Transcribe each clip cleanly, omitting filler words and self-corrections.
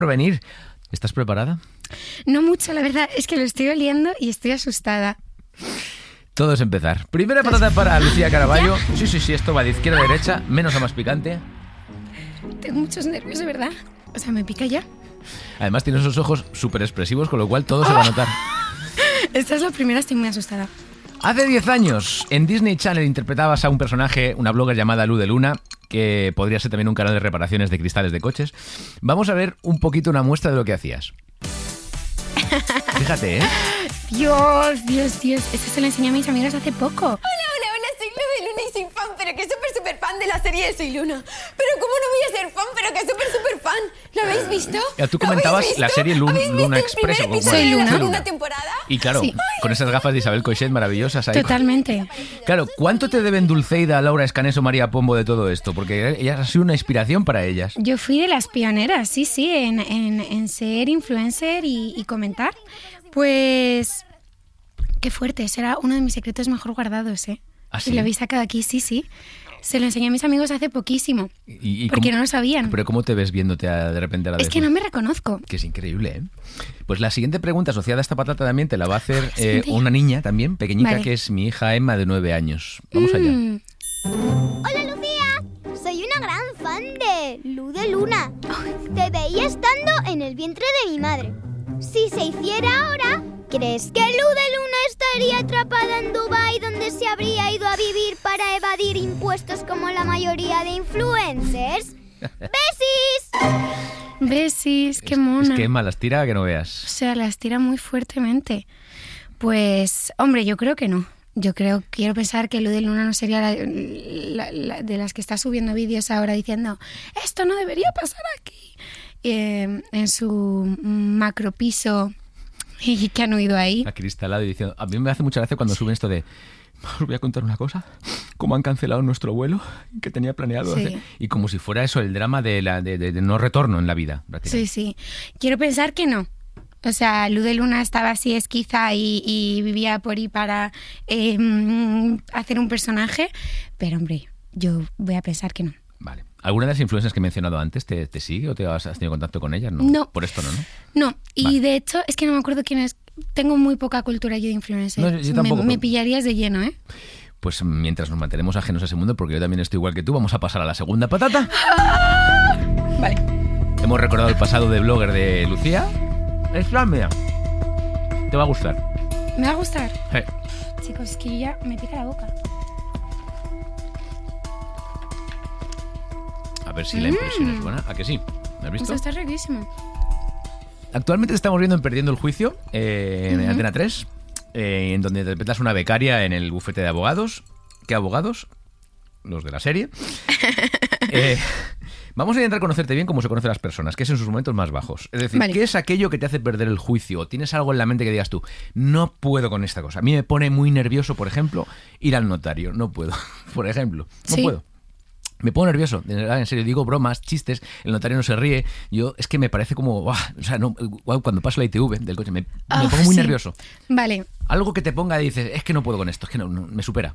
por venir. ¿Estás preparada? No mucho, la verdad. Es que lo estoy oliendo y estoy asustada. Todo es empezar. Primera patata para Lucía Caraballo. Sí, esto va de izquierda a derecha, menos a más picante. Tengo muchos nervios, de verdad. O sea, me pica ya. Además tiene esos ojos súper expresivos, con lo cual todo se va a notar. Esta es la primera, estoy muy asustada. Hace 10 años, en Disney Channel interpretabas a un personaje, una blogger llamada Lu de Luna, que podría ser también un canal de reparaciones de cristales de coches. Vamos a ver un poquito una muestra de lo que hacías. Fíjate, ¿eh? Dios. Esto se lo enseñé a mis amigas hace poco. Hola, soy Lu de Luna y soy fan, pero que súper fan de la serie de Soy Luna. Pero ¿cómo no voy a ser fan, pero que súper fan? ¿Lo habéis visto? Tú comentabas la serie Luna Express. Soy Luna. ¿La segunda temporada? Y claro, Sí. con esas gafas de Isabel Coixet maravillosas ahí. Totalmente. Claro, ¿cuánto te deben Dulceida, Laura Escanes María Pombo de todo esto? Porque ella ha sido una inspiración para ellas. Yo fui de las pioneras, sí, en ser influencer y comentar. Pues... Qué fuerte, ese era uno de mis secretos mejor guardados, ¿eh? ¿Ah, sí? Y lo habéis sacado aquí, sí. Se lo enseñé a mis amigos hace poquísimo, porque cómo, no lo sabían. Pero ¿cómo te ves viéndote de repente a la Es que no me reconozco. Que es increíble, ¿eh? Pues la siguiente pregunta asociada a esta patata también te la va a hacer siguiente. una niña también, pequeñita, Vale. que es mi hija Emma, de 9 años. Vamos allá. Hola Lucía, soy una gran fan de Lu de Luna. Te veía estando en el vientre de mi madre. Si se hiciera ahora, ¿crees que Lu de Luna estaría atrapada en Dubái, donde se habría ido a vivir para evadir impuestos como la mayoría de influencers? ¡Besis! Besis, qué mona. Es que Emma las tira que no O veas. sea, las tira muy fuertemente. Pues, hombre, yo creo que no. Quiero pensar que Lu de Luna no sería la de las que está subiendo vídeos ahora diciendo esto no debería pasar aquí. En su macro piso y que han huido ahí. Acristalado y diciendo... A mí me hace mucha gracia cuando suben esto de... Os voy a contar una cosa. Cómo han cancelado nuestro vuelo que tenía planeado Sí. hacer. Y como si fuera eso, el drama de no retorno en la vida. Sí. Quiero pensar que no. O sea, Lu de Luna estaba así esquiza y vivía por ahí para hacer un personaje. Pero, hombre, yo voy a pensar que no. Vale. ¿Alguna de las influencers que he mencionado antes te sigue o has tenido contacto con ellas? No. Por esto no. No, y Vale. de hecho es que no me acuerdo quién es. Tengo muy poca cultura yo de influencer. No, yo tampoco. Me pillarías de lleno, ¿eh? Pues mientras nos mantenemos ajenos a ese mundo, porque yo también estoy igual que tú, vamos a pasar a la segunda patata. Vale. Hemos recordado el pasado de blogger de Lucía. Es la mía. Te va a gustar. Me va a gustar. Sí. Chicos, es que yo ya me pica la boca. A ver si la impresión es buena. ¿A que sí? ¿Me has visto? Esto está riquísimo. Actualmente te estamos viendo en Perdiendo el Juicio, en Antena 3, en donde interpretas una becaria en el bufete de abogados. ¿Qué abogados? Los de la serie. Vamos a intentar conocerte bien como se conocen las personas, que es en sus momentos más bajos. Es decir, Vale. ¿qué es aquello que te hace perder el juicio? ¿O tienes algo en la mente que digas tú, no puedo con esta cosa? A mí me pone muy nervioso, por ejemplo, ir al notario. No puedo, por ejemplo. No Sí. puedo. Me pongo nervioso, de verdad, en serio, digo bromas, chistes, el notario no se ríe, yo es que me parece como, o sea, no, cuando paso la ITV del coche me pongo muy Sí. nervioso. Vale. Algo que te ponga y dices, es que no puedo con esto, es que no me supera.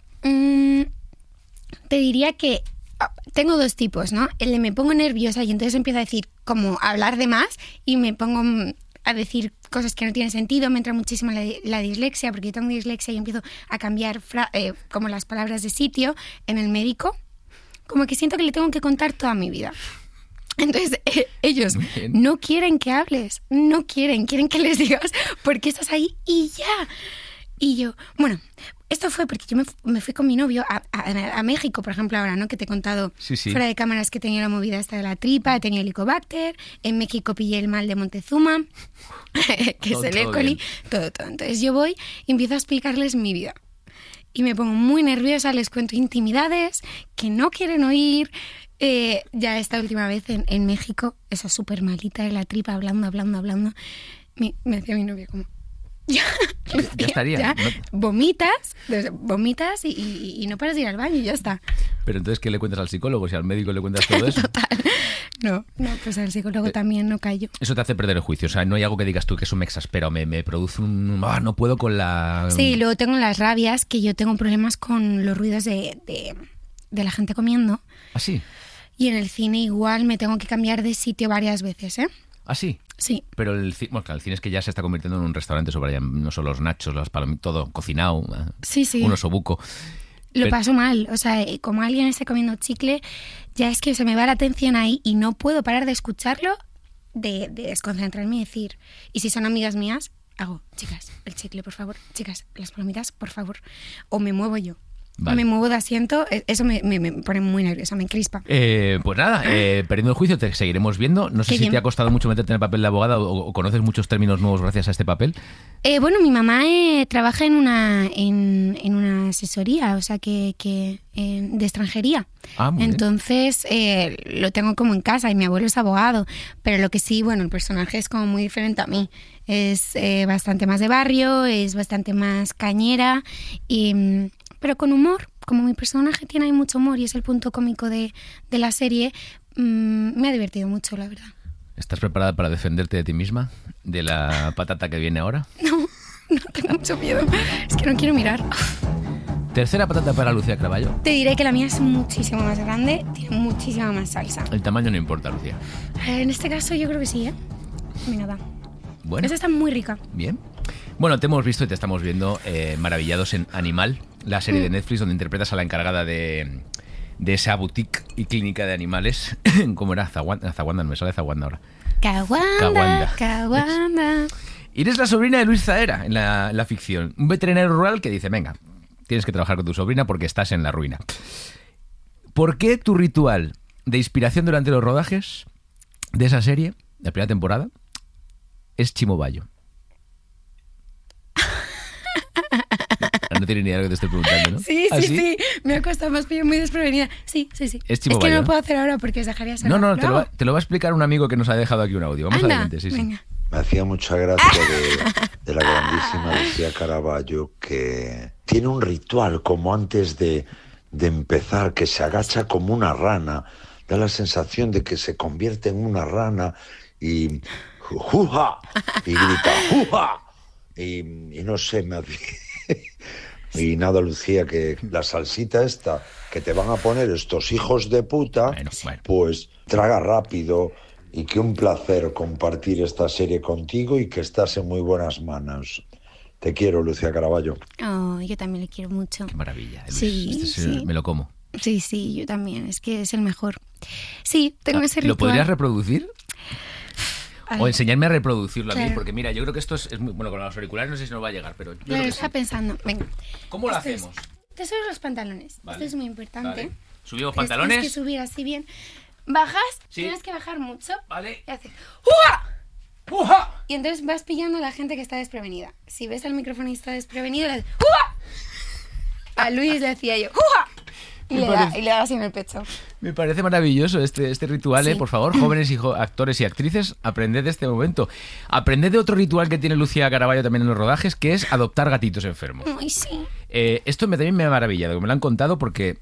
Te diría que tengo dos tipos, ¿no? El de me pongo nerviosa y entonces empiezo a decir, como a hablar de más y me pongo a decir cosas que no tienen sentido, me entra muchísimo la dislexia, porque yo tengo dislexia y empiezo a cambiar como las palabras de sitio en el médico. Como que siento que le tengo que contar toda mi vida. Entonces, ellos Bien. no quieren que hables, quieren que les digas por qué estás ahí y ya. Y yo, bueno, esto fue porque yo me fui con mi novio a México, por ejemplo, ahora, ¿no? Que te he contado Sí. fuera de cámaras que tenía la movida esta de la tripa, he tenido helicobacter, en México pillé el mal de Montezuma, que es el E. Todo coli, bien. todo. Entonces yo voy y empiezo a explicarles mi vida. Y me pongo muy nerviosa, les cuento intimidades que no quieren oír. Ya esta última vez en México, esa súper malita de la tripa, hablando. Me decía mi novio como... Ya estaría. ya. No- Vomitas y no paras de ir al baño y ya está. Pero entonces, ¿qué le cuentas al psicólogo? Si al médico le cuentas todo eso. No, pues al psicólogo también no callo. Eso te hace perder el juicio. O sea, no hay algo que digas tú que eso me exaspera o me produce un... no puedo con la... Sí, luego tengo las rabias, que yo tengo problemas con los ruidos de la gente comiendo. ¿Ah, sí? Y en el cine igual me tengo que cambiar de sitio varias veces, ¿eh? ¿Ah, sí? Sí. Pero bueno, claro, el cine es que ya se está convirtiendo en un restaurante sobre allá, no solo los nachos, las palomitas, todo cocinado, Sí. un osobuco. Lo paso mal, o sea, como alguien esté comiendo chicle, ya es que se me va la atención ahí y no puedo parar de escucharlo, de desconcentrarme y decir, y si son amigas mías, hago, chicas, el chicle, por favor, chicas, las palomitas, por favor, o me muevo yo. Vale. Me muevo de asiento, eso me pone muy nerviosa, me encrispa. Pues nada, perdiendo el juicio te seguiremos viendo. No sé Qué si bien. te ha costado mucho meterte en el papel de abogada o conoces muchos términos nuevos gracias a este papel. Bueno, mi mamá trabaja en una asesoría, o sea, que de extranjería. Ah, muy bien. Entonces lo tengo como en casa y mi abuelo es abogado, pero lo que sí, bueno, el personaje es como muy diferente a mí. Es bastante más de barrio, es bastante más cañera, pero con humor. Como mi personaje tiene ahí mucho humor y es el punto cómico de la serie, me ha divertido mucho, la verdad. ¿Estás preparada para defenderte de ti misma? ¿De la patata que viene ahora? No tengo mucho miedo, es que no quiero mirar. Tercera patata para Lucía Caraballo. Te diré que la mía es muchísimo más grande, tiene muchísima más salsa. El tamaño no importa, Lucía. En este caso yo creo que sí, ¿eh? Venga, va. Bueno, Esta está muy rica. bien. Bueno, te hemos visto y te estamos viendo maravillados en Animal, la serie de Netflix donde interpretas a la encargada de esa boutique y clínica de animales. ¿Cómo era? Zaguanda, no me sale Zaguanda ahora. Caguanda. Y eres la sobrina de Luis Zaera en la ficción. Un veterinario rural que dice, venga, tienes que trabajar con tu sobrina porque estás en la ruina. ¿Por qué tu ritual de inspiración durante los rodajes de esa serie, la primera temporada, es Chimo Bayo? No tiene ni idea de lo que te estoy preguntando, ¿no? Sí, ¿Ah, sí. Me ha costado más pillar muy desprevenida. Sí. Es Chimo que Bayo, no lo ¿no? puedo hacer ahora porque os dejaría sola. No, ¿Lo hago? te lo va a explicar un amigo que nos ha dejado aquí un audio. Vamos Anda, adelante, sí. venga. Me hacía mucha gracia de la grandísima Lucía Caraballo, que tiene un ritual como antes de empezar, que se agacha como una rana. Da la sensación de que se convierte en una rana y ¡juja! Y grita ¡juja! Y no sé, me hacía... Y nada, Lucía, que la salsita esta que te van a poner estos hijos de puta, Bueno. pues traga rápido. Y que un placer compartir esta serie contigo y que estás en muy buenas manos. Te quiero, Lucía Caraballo. Oh, yo también le quiero mucho. Qué maravilla. Luis. Sí, sí. Me lo como. Sí, yo también. Es que es el mejor. Sí, tengo ese ritual. ¿Lo podrías reproducir? Ay, O enseñarme a reproducirlo a mí, claro. porque mira, yo creo que esto es muy... Bueno, con los auriculares no sé si nos va a llegar, pero yo Claro, creo que está sí. pensando. Venga. ¿Cómo lo Esto es- hacemos? Te subes los pantalones. Vale. Esto es muy importante. Vale. ¿Subimos Tienes pantalones? que subir así bien. Bajas, Sí. tienes que bajar mucho. Vale. Y haces ¡Uah! ¡Puja! Y entonces vas pillando a la gente que está desprevenida. Si ves al microfonista desprevenido, le haces ¡Uah! A Luis le decía yo ¡Uah! Y Me le parece- da así en el pecho. Me parece maravilloso este ritual, Sí. Por favor, jóvenes actores y actrices, aprended de este momento. Aprended de otro ritual que tiene Lucía Caraballo también en los rodajes, que es adoptar gatitos enfermos. Ay, sí. Esto también me ha maravillado, que me lo han contado porque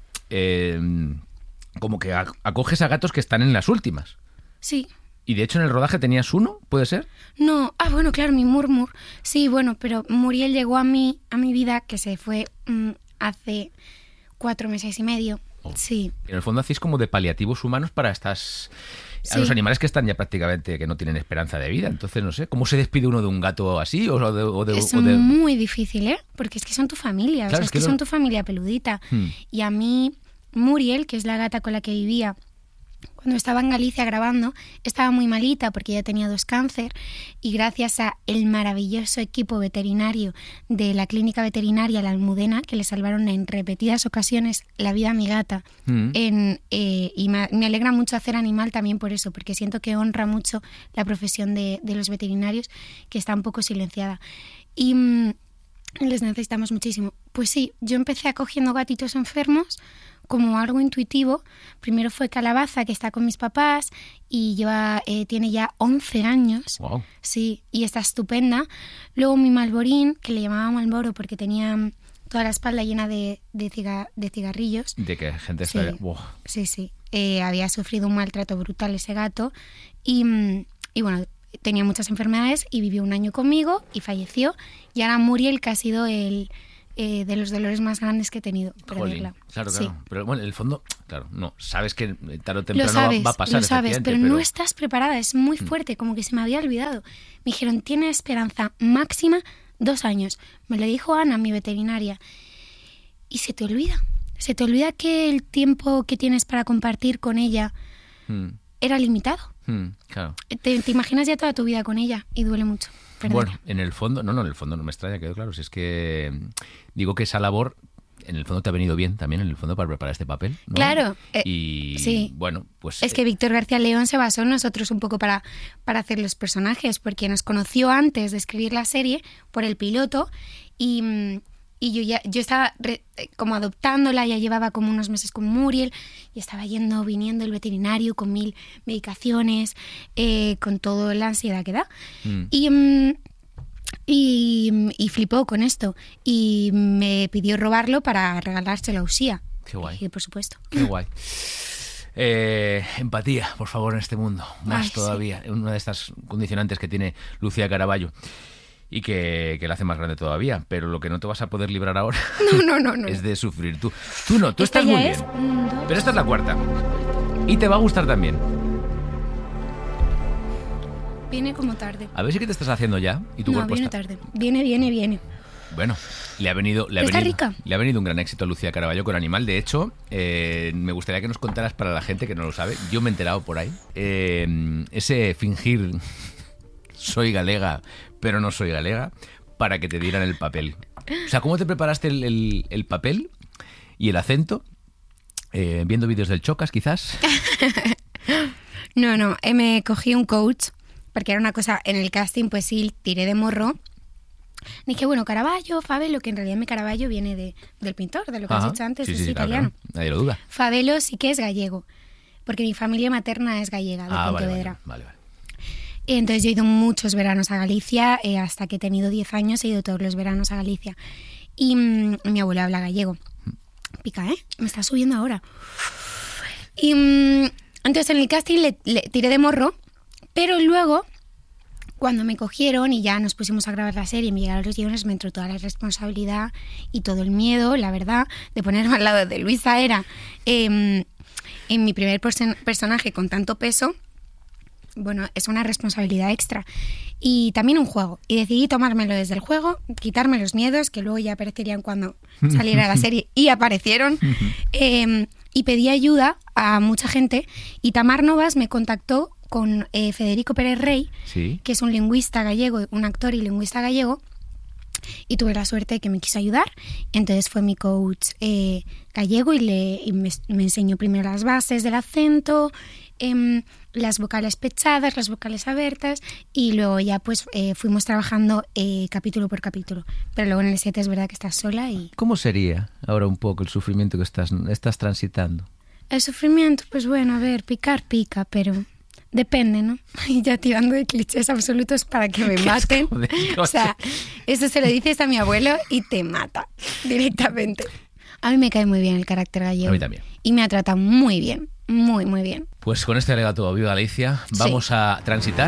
como que acoges a gatos que están en las últimas. Sí. Y de hecho en el rodaje tenías uno, ¿puede ser? No, bueno, claro, mi Murmur. Sí, bueno, pero Muriel llegó a mi vida, que se fue hace 4 meses y medio. Oh. Sí. En el fondo hacéis como de paliativos humanos para a Sí. los animales que están ya prácticamente, que no tienen esperanza de vida. Entonces, no sé, ¿cómo se despide uno de un gato así? Es muy difícil, ¿eh? Porque es que son tu familia, Claro, o sea, es es que que son no- tu familia peludita. Hmm. Y a mí, Muriel, que es la gata con la que vivía, cuando estaba en Galicia grabando, estaba muy malita porque ella tenía 2 cáncer y gracias a el maravilloso equipo veterinario de la clínica veterinaria La Almudena, que le salvaron en repetidas ocasiones la vida a mi gata, Mm. y me alegra mucho hacer Animal también por eso, porque siento que honra mucho la profesión de los veterinarios, que está un poco silenciada. Y les necesitamos muchísimo. Pues sí, yo empecé acogiendo gatitos enfermos como algo intuitivo. Primero fue Calabaza, que está con mis papás y tiene ya 11 años. Wow. Sí, y está estupenda. Luego mi Malborín, que le llamaba Malboro porque tenía toda la espalda llena de cigarrillos. De que gente Sí. está... Wow. Sí. Había sufrido un maltrato brutal ese gato y bueno, tenía muchas enfermedades y vivió 1 año conmigo y falleció. Y ahora Muriel, que ha sido el de los dolores más grandes que he tenido. Jolín, perderla. claro. Sí. Pero bueno, en el fondo, claro, no. Sabes que tarde o Lo temprano sabes, va a pasar. lo sabes, efectivamente, pero no estás preparada, es muy fuerte, como que se me había olvidado. Me dijeron, tiene esperanza máxima 2 años. Me lo dijo Ana, mi veterinaria. Y se te olvida que el tiempo que tienes para compartir con ella era limitado. Claro. Te imaginas ya toda tu vida con ella y duele mucho perderla. Bueno, en el fondo no me extraña, quedó claro. Si es que digo que esa labor, en el fondo te ha venido bien también, en el fondo, para preparar este papel, ¿no? Claro. Y sí. bueno, pues... Es que Víctor García León se basó en nosotros un poco para hacer los personajes, porque nos conoció antes de escribir la serie por el piloto y yo estaba como adoptándola, ya llevaba como unos meses con Muriel y estaba yendo, viniendo el veterinario con 1000 medicaciones, con toda la ansiedad que da. Y flipó con esto y me pidió robarlo para regalárselo a Usía. Qué guay. Y por supuesto. Qué guay. Empatía, por favor, en este mundo. Más todavía. Sí. Una de estas condicionantes que tiene Lucía Caraballo. Y que la hace más grande todavía. Pero lo que no te vas a poder librar ahora no. es de sufrir. Tú estás muy bien. Pero esta es la cuarta. Y te va a gustar también. Viene como tarde. A ver si que te estás haciendo ya. Y tu cuerpo viene está... tarde. Viene. Bueno, le ha venido un gran éxito a Lucía Caraballo con Animal. De hecho, me gustaría que nos contaras, para la gente que no lo sabe, yo me he enterado por ahí, ese fingir soy galega, pero no soy galega, para que te dieran el papel. O sea, ¿cómo te preparaste el papel y el acento? ¿Viendo vídeos del Chocas, quizás? No, me cogí un coach, porque era una cosa, en el casting, pues sí, tiré de morro. Dije, bueno, Caravaggio, Fabelo, que en realidad mi Caravaggio viene del pintor, de lo que has dicho antes, es italiano. Claro, nadie lo duda. Fabelo sí que es gallego, porque mi familia materna es gallega, de Pontevedra. Vale. Entonces yo he ido muchos veranos a Galicia, hasta que he tenido 10 años he ido todos los veranos a Galicia. Y mi abuelo habla gallego. Pica, me está subiendo ahora. Y entonces en el casting le tiré de morro, pero luego, cuando me cogieron y ya nos pusimos a grabar la serie y me llegaron los guiones, me entró toda la responsabilidad y todo el miedo, la verdad, de ponerme al lado de Luisa Era en mi primer personaje con tanto peso. Bueno, es una responsabilidad extra y también un juego. Y decidí tomármelo desde el juego, quitarme los miedos, que luego ya aparecerían cuando saliera la serie, y aparecieron. Y pedí ayuda a mucha gente. Y Tamar Novas me contactó con Federico Pérez Rey, ¿sí?, que es un lingüista gallego, un actor y lingüista gallego. Y tuve la suerte de que me quiso ayudar. Entonces fue mi coach gallego y me enseñó primero las bases del acento, las vocales pechadas, las vocales abiertas, y luego ya pues fuimos trabajando capítulo por capítulo. Pero luego en el 7 es verdad que estás sola y... ¿Cómo sería ahora un poco el sufrimiento que estás transitando? El sufrimiento, pues bueno, a ver, pica, pero... Depende, ¿no? Y ya tirando de clichés absolutos para que me maten. O sea, eso se lo dices a mi abuelo y te mata directamente. A mí me cae muy bien el carácter gallego. A mí también. Y me ha tratado muy bien, muy, muy bien. Pues con este alegato, viva Galicia, vamos a transitar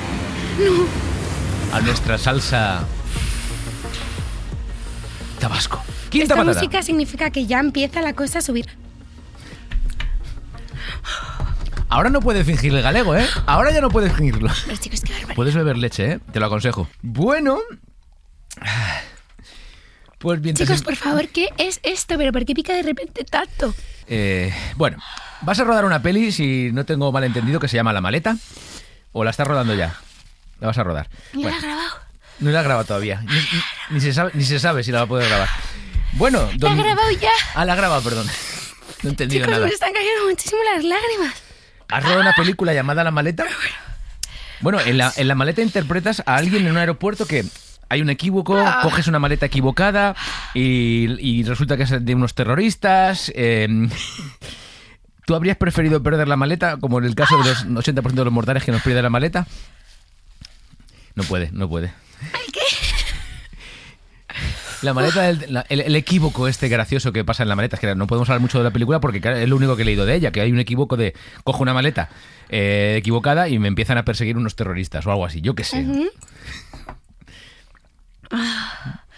a nuestra salsa tabasco. Quinta Esta patata. música significa que ya empieza la cosa a subir. Ahora no puedes fingir el galego, ¿eh? Ahora ya no puedes fingirlo. Pero chicos, qué barbaridad. Puedes beber leche, ¿eh? Te lo aconsejo. Bueno. Pues bien. Chicos, por favor, ¿qué es esto? ¿Pero por qué pica de repente tanto? Bueno, vas a rodar una peli, si no tengo mal entendido, que se llama La Maleta. ¿O la estás rodando ya? La vas a rodar. Ni la has grabado. No la has grabado todavía. Ni se sabe si la va a poder grabar. Bueno, la has grabado ya. Ah, la has grabado, perdón. No he entendido nada. Chicos, me están cayendo muchísimo las lágrimas. ¿Has rodado una película llamada La Maleta? Bueno, en la maleta interpretas a alguien en un aeropuerto que hay un equívoco, coges una maleta equivocada y resulta que es de unos terroristas. ¿Tú habrías preferido perder la maleta, como en el caso de los 80% de los mortales que nos pierde la maleta? No puede. ¿El qué? La maleta, el equívoco este gracioso que pasa en la maleta. Es que no podemos hablar mucho de la película porque es lo único que he leído de ella, que hay un equívoco de cojo una maleta equivocada y me empiezan a perseguir unos terroristas o algo así, yo qué sé. No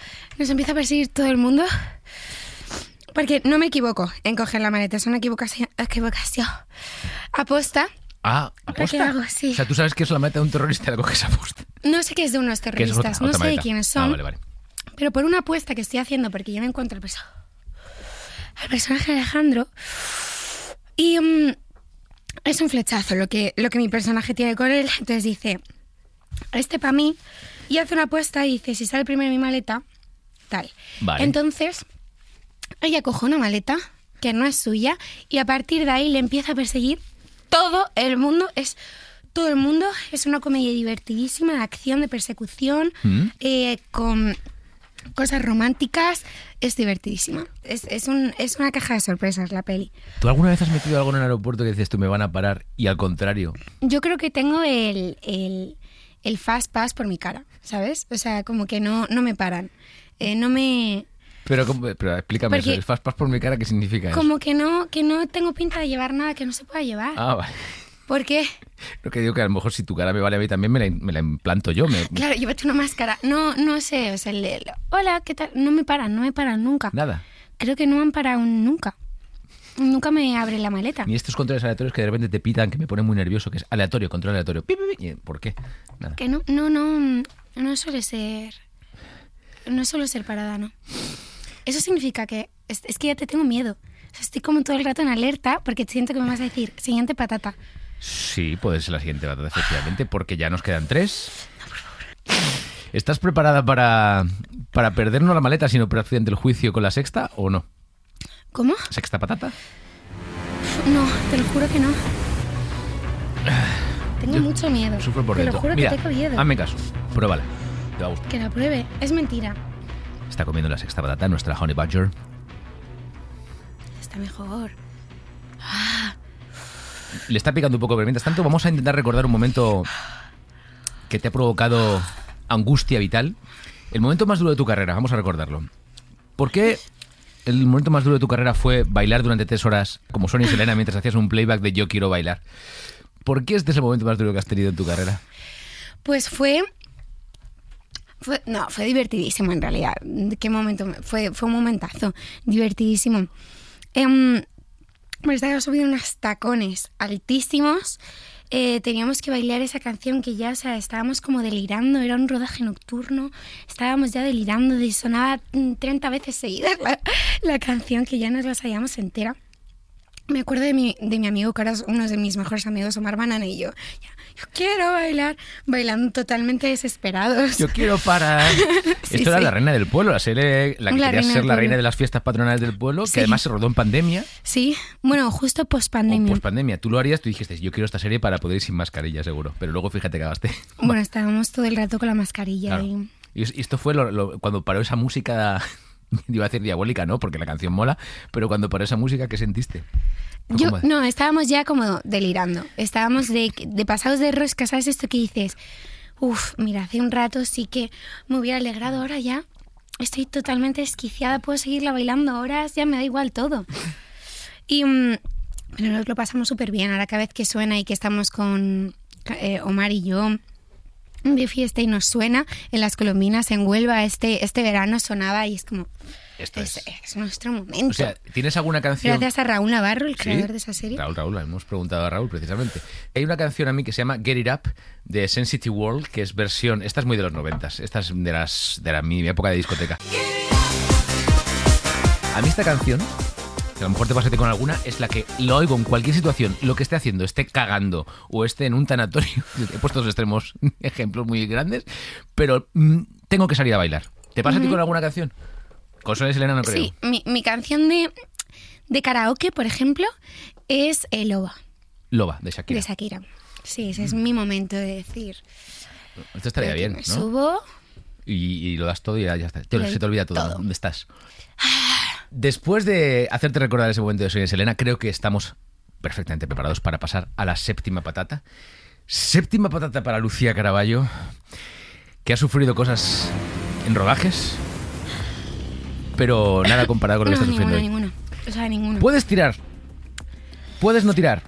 nos empieza a perseguir todo el mundo. Porque no me equivoco en coger la maleta, es una equivocación. Aposta. Ah, ¿Qué ¿aposta? hago? Sí. O sea, tú sabes que es la maleta de un terrorista y la coges a posta. No sé qué es de unos Que es terroristas, otra no sé de maleta. quiénes son. Ah, vale. Pero por una apuesta que estoy haciendo, porque yo me encuentro al personaje de Alejandro, y es un flechazo lo que mi personaje tiene con él. Entonces dice, este para mí, y hace una apuesta y dice, si sale primero mi maleta, tal. Vale. Entonces, ella coge una maleta que no es suya y a partir de ahí le empieza a perseguir todo el mundo. Todo el mundo es una comedia divertidísima de acción, de persecución, con cosas románticas. Es divertidísima. Es una caja de sorpresas la peli. ¿Tú alguna vez has metido algo en el aeropuerto que dices tú me van a parar y al contrario? Yo creo que tengo el fast pass por mi cara, ¿sabes? O sea, como que no me paran. No me... Pero explícame Porque- eso, el fast pass por mi cara, ¿qué significa eso? Como que no tengo pinta de llevar nada que no se pueda llevar. Ah, vale. ¿Por qué? Lo que digo que a lo mejor si tu cara me vale a mí también me la implanto yo. Claro, llévate una máscara. No sé, o sea, hola, ¿qué tal? No me paran nunca. Nada. Creo que no me han parado nunca. Nunca me abren la maleta. Ni estos controles aleatorios que de repente te pitan, que me pone muy nervioso, que es aleatorio, control aleatorio. Pi, pi, pi. ¿Por qué? Nada. Que no suele ser... No suelo ser parada, ¿no? Eso significa que es que ya te tengo miedo. O sea, estoy como todo el rato en alerta porque siento que me vas a decir, siguiente patata. Sí, puede ser la siguiente batalla, efectivamente, porque ya nos quedan 3. No, por favor. ¿Estás preparada para perder no la maleta, sino por accidente el juicio con la sexta o no? ¿Cómo? ¿Sexta patata? No, te lo juro que no. Tengo Yo mucho miedo. Sufro por te dentro. lo juro Mira, que tengo miedo. hazme caso, pruébala. Te va a gustar. Que la pruebe. Es mentira. Está comiendo la sexta patata, nuestra Honey Badger. Está mejor. Le está picando un poco, pero mientras tanto vamos a intentar recordar un momento que te ha provocado angustia vital. El momento más duro de tu carrera, vamos a recordarlo. ¿Por qué el momento más duro de tu carrera fue bailar durante 3 horas como Sonia y Selena mientras hacías un playback de Yo quiero bailar? ¿Por qué este es el momento más duro que has tenido en tu carrera? Pues fue divertidísimo en realidad. ¿Qué momento? Fue un momentazo. Divertidísimo. Me estaba subiendo unos tacones altísimos. Teníamos que bailar esa canción que ya, o sea, estábamos como delirando. Era un rodaje nocturno. Estábamos ya delirando. Sonaba 30 veces seguidas la canción que ya nos la sabíamos entera. Me acuerdo de mi amigo, que ahora es uno de mis mejores amigos, Omar Banana, y yo quiero bailar, bailando totalmente desesperados. Yo quiero parar. Sí, Esto era sí. La Reina del Pueblo, la serie, la que La quería Reina ser del la Pueblo. reina de las fiestas patronales del pueblo, que Sí. además se rodó en pandemia. Sí, bueno, justo post-pandemia. O post-pandemia. Tú lo harías, tú dijiste, yo quiero esta serie para poder ir sin mascarilla, seguro. Pero luego fíjate que cagaste. Bueno, estábamos todo el rato con la mascarilla. Claro. Y esto fue cuando paró esa música, iba a decir diabólica, ¿no? Porque la canción mola, pero cuando paró esa música, ¿qué sentiste? ¿Cómo? Estábamos ya como delirando. Estábamos de pasados de rosca, ¿sabes esto que dices? Mira, hace un rato sí que me hubiera alegrado, ahora ya estoy totalmente desquiciada, puedo seguirla bailando horas, ya me da igual todo. Y pero nos lo pasamos súper bien, ahora cada vez que suena y que estamos con Omar y yo de fiesta y nos suena en las Colombinas, en Huelva, este verano sonaba y es como... Esto Es nuestro momento. O sea, ¿tienes alguna canción? Gracias a Raúl Navarro, el Sí, creador de esa serie. Raúl, hemos preguntado a Raúl precisamente. Hay una canción a mí que se llama Get It Up de Sensitive World, que es versión, esta es muy de los 90s, esta es de mi época de discoteca. A mí esta canción, que a lo mejor te pasa a ti con alguna, es la que lo oigo en cualquier situación, lo que esté haciendo, esté cagando o esté en un tanatorio. He puesto dos extremos, ejemplos muy grandes, pero tengo que salir a bailar. ¿Te pasa a ti con alguna canción? Con Sonia y Selena no creo. Sí, mi canción de karaoke, por ejemplo, es Loba, Loba, de Shakira. de Shakira. Sí, ese es mi momento de decir. Esto estaría bien, Me ¿no? subo. Y lo das todo y ya está. Lo Se te olvida todo. todo. ¿Dónde estás? Después de hacerte recordar ese momento de Sonia y Selena, creo que estamos perfectamente preparados para pasar a la séptima patata. Séptima patata para Lucía Caraballo, que ha sufrido cosas en rodajes, pero nada comparado con lo que está sufriendo hoy. Ninguno. O sea, ninguno. Puedes tirar, puedes no tirar.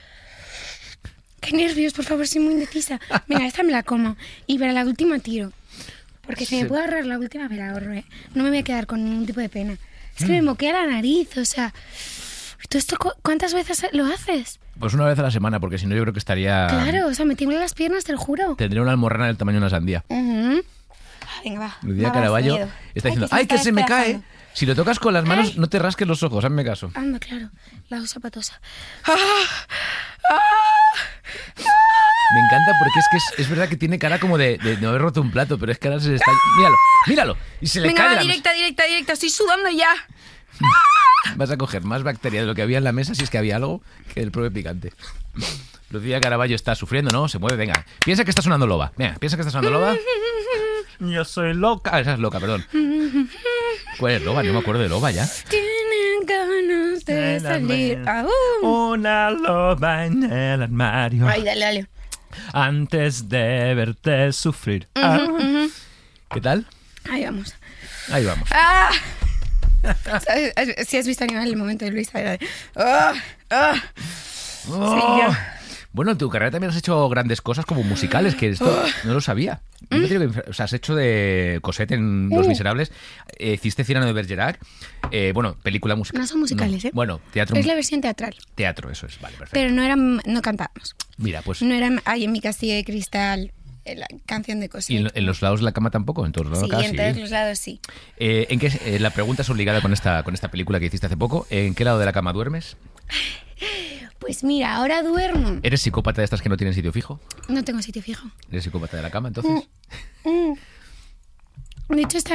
Qué nervios, por favor, soy muy indecisa. Venga, esta me la como. Y para la última tiro. Porque si me puedo ahorrar la última, me la ahorro, ¿eh? No me voy a quedar con ningún tipo de pena. Es que me moquea la nariz, o sea... ¿Tú esto cuántas veces lo haces? Pues una vez a la semana, porque si no yo creo que estaría... Claro, o sea, me tiemblan las piernas, te lo juro. Tendría una almorrana del tamaño de una sandía. Venga, va. Lucía Va, Caraballo miedo. está diciendo, Ay, ¡ay, que se me cae! despedazando. Si lo tocas con las manos, no te rasques los ojos, hazme caso. Anda, claro. La usa patosa. Me encanta porque es verdad que tiene cara como de no haber roto un plato, pero es que ahora se le está... Míralo. Y se le Venga, cae de va, la directa. Estoy sudando ya. mesa. Vas a coger más bacteria de lo que había en la mesa, si es que había algo, que el propio picante. Lucía Caraballo está sufriendo, ¿no? Se mueve, venga. Piensa que está sonando loba. Venga, piensa que está sonando loba. Yo soy loca. Esa es loca, perdón. ¿Cuál es loba? No me acuerdo de loba ya. Tienen ganas de salir. Una loba en el armario. Ay, dale. Antes de verte sufrir. ¿Qué tal? Ahí vamos. Ahí vamos. Si has visto animal el momento de Luisa era de... Oh. Bueno, tu carrera también has hecho grandes cosas como musicales, que esto no lo sabía. Yo me tengo que, o sea, has hecho de Cosette en Los Miserables, hiciste Cyrano de Bergerac, bueno, película musical. No son musicales, ¿eh? Bueno, teatro. Es la versión teatral. Teatro, eso es, vale, perfecto. Pero no cantábamos. Mira, pues... No era ahí en mi castillo de cristal la canción de Cosette. ¿Y en los lados de la cama tampoco? En todos los lados Sí, casi. en todos los lados sí. ¿En qué, la pregunta es obligada con esta película que hiciste hace poco. ¿En qué lado de la cama duermes? Pues mira, ahora duermo. ¿Eres psicópata de estas que no tienen sitio fijo? No tengo sitio fijo. ¿Eres psicópata de la cama, entonces? De hecho, esta